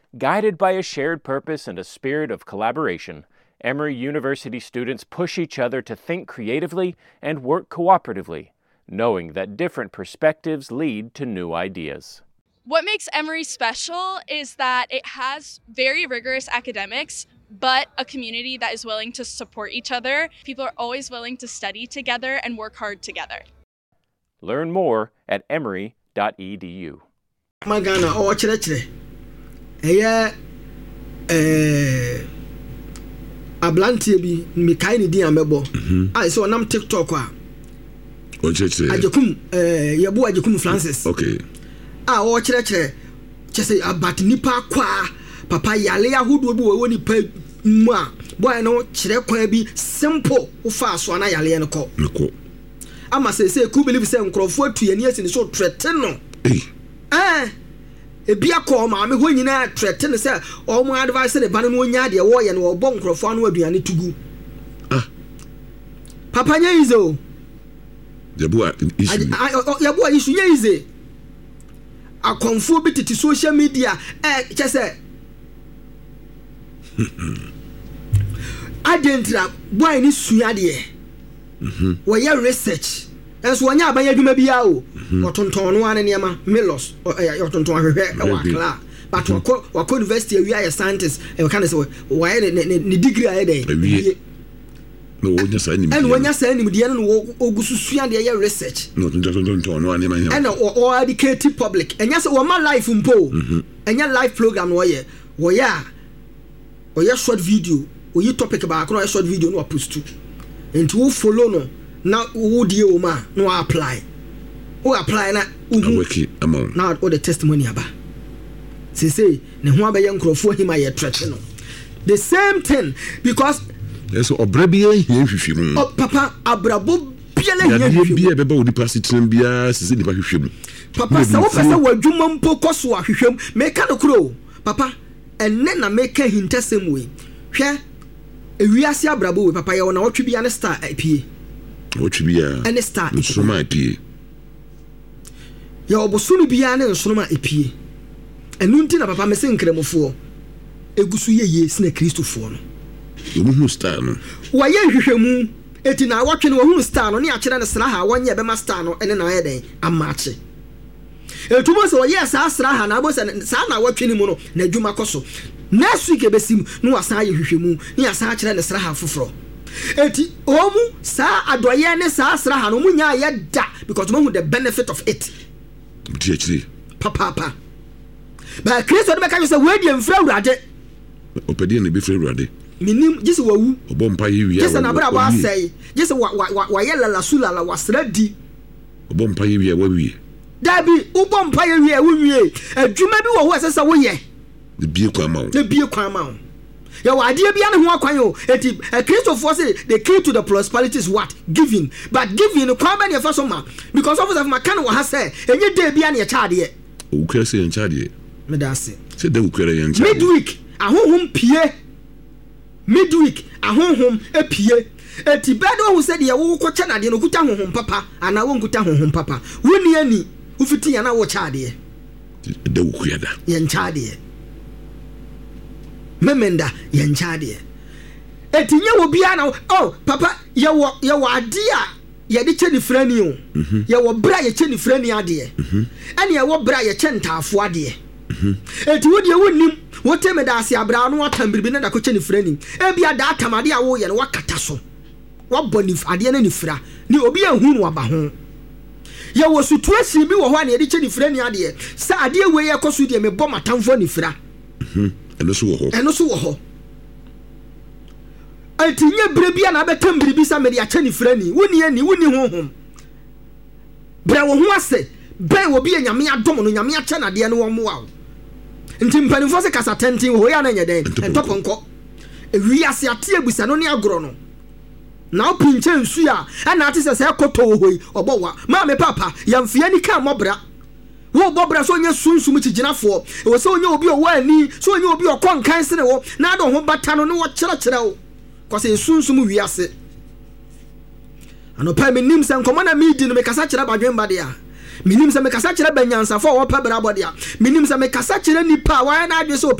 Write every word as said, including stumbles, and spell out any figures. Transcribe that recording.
Guided by a shared purpose and a spirit of collaboration, Emory University students push each other to think creatively and work cooperatively, knowing that different perspectives lead to new ideas. What makes Emory special is that it has very rigorous academics, but a community that is willing to support each other. People are always willing to study together and work hard together. Learn more at emory dot e d u. Magana o chere chere. Eye eh ablantie bi mi kai ni din amebo. Ah so nam TikTok a. O chere chere. Ajekum eh yebo Ajekum Francis. Okay. Ah o chere chere. Chese abat nipa kwa papa yale ahudo bi wo nipa mu a boy no chere kwa bi simple wo fa so na yale no ko. Nko. Ama say say ku believe say nkrofo atuani asi ni so threaten no. Eh. Eh ebia ko ma me ho nyina threaten say o mo advice the ban no nya de wo ye no obo nkrofo no aduane tugu. Ah. Papa nya izo. Yabo issue. Yabo issue nya ize. Akonfo bi titi social media eh chese. Adentra boy ni sua de. Mhm. Wo ye research. Enso wonya abanya dwuma bia o. Otonton no ane niam Milos otonton ahwehwe e wakla. But wako wako university awia ya scientist e kan say wo ye ne degree aye dey. No wonya sa nim. En wonya sa nim de no ogusu sua de ye research. No tonton no ane ma. En o educate public. Enya say wo ma life mpo. Mhm. Enya live program no ye. Wo ya wo ye short video, wo yi topic ba akro short video no post to. Enti wo follow no na wo die wo ma no apply wo apply na wo work amount na all the testimony aba say say ne ho abaye nkrofo hima ye threat no the same thing because yes obra bia hia hwehwe mu oh papa abrabo bia la hia hwehwe bia beba wo di pasitin bia sese ni ba hwehwe mu papa sa wo fesa wadwuma mpo koso ahwehwe me ka no kro papa enne na me ka hintasem we hwe ewiase abrabo we papa ye wona wotwe bia ne star apie wotwe bia ene star nsoma apie ya obosunu bia ne nsoma apie enu nti na papa me se nkremofo egusu yeye sina Kristofo no omuhu star no waye hwehwemu eti na wotwe ne wohu star no ne akere ne sra ha wonye be ma star no ene na ye den amache etumo so ye sa sra ha na bo sa na wotwe ni mu no na adwuma koso next week ebesim no wasa ye hwehwemu ne asa akere ne sra ha foforo eti omu sa adoye ne sa sra ha no munya ye da because mo the benefit of it ti actually papa papa ba Kristo de be ka say we die mfra urade opedi ne be fra urade minim jisi wawu obo mpa ye wi jisi na bra ba say jisi wa wa ye lala sulala wasra di obo mpa ye wi wa wi dabi ubo mpa ye wi wo wi adwuma bi wo ho asesa wo ye de bie kwa ma de bie kwa ma ya wade bia ne ho akwan yo eti Christopher say the key to the prosperity is what giving but giving no kwa ba ne fa so ma because of of ma kan wo ha say enye de bia ne cha de o kra say en cha de me da say say de o kra en cha midweek ahohom pie midweek ahohom epie eti bedo wo say de wo ko cha na de no kuta ahohom papa ana wo nkuta ahohom papa woni ani wo fiti ya na wo cha de de o kra da en cha de memenda yenchade etinye wo bia na oh papa ye wo ye wo ade a ye de cheni frani o ye wo bra ye cheni frani ade ene ye wo bra ye chentafo ade eti wo de wonnim wo temeda ase abra no atambirbi na da ko cheni frani e bia da atamade a wo ye no wakata so wo boni ade na ni fra ni obi ehun no aba ho ye wo situation bi wo ho na ye de cheni frani ade sa ade we ye koso de me bɔ matamfo ni fra eno so wo ho eno so wo ho atinye bre bia na betam biribi sa me de acha ni frani woni ani woni honhom bre wo ho ase be wo bi anyame adom no nyame acha na de no wo moa nti mpanifo se kasa tenten ho ya na nyeden entop nko ewi ase ate abusa no ne agro no na opinche nsu a ana ate se se koto wo hoi obowa ma me papa yamfia ni ka mobra wo bobra so nya sunsum chiginafo e wo se onya obi o wa ani so onya obi o konkan sene wo na do ho bata no ne wo kire kire wo kwase sunsum wi ase ano pa me nim se nkomo na me di no me kasa kire badwen bade a me nim se me kasa kire banyansa fo wo pa bra bode a me nim se me kasa kire nipa wa na adwe so